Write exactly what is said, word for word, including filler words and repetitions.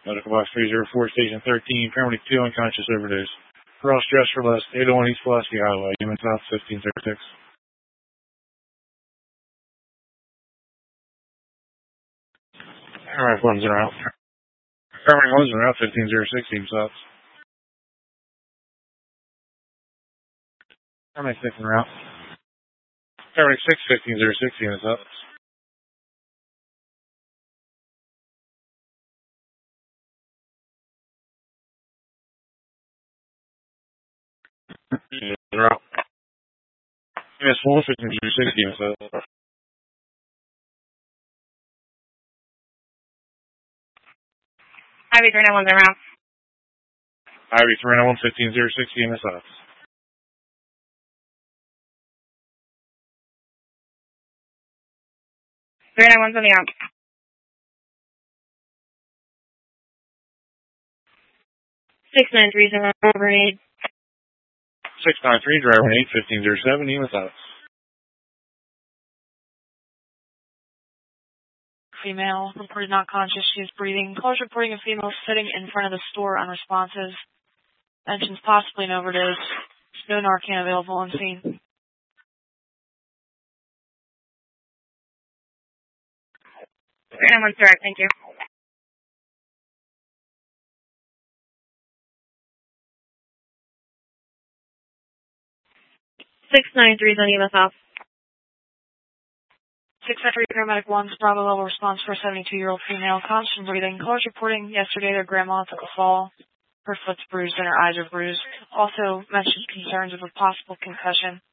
Medical box three zero four, station thirteen, paramedic two, unconscious, overdose. Cross dress for less, eight oh one East Pulaski Highway, human south fifteen oh six. Alright, one's in route. Paramedic one's in route, fifteen oh six, team south. Paramedic six in route. Paramedic six, fifteen oh six, team south. In route. M S one, fifteen oh six, team south. I V three nine one's in route. I V three nine one, fifteen oh six, team south. three nine one's on the out. six nine three is on over eight. six nine three, driver eight, fifteen oh seven, E M S out. Female, reported not conscious, she is breathing. Callers reporting a female sitting in front of the store unresponsive. Mentions possibly an overdose. No Narcan available on scene. three nine one's direct, thank you. six nine three is on E M S off. six nine three paramedic one's Bravo level response for a seventy-two-year-old female, constant breathing. Callers reporting yesterday their grandma took a fall. Her foot's bruised and her eyes are bruised. Also mentioned concerns of a possible concussion.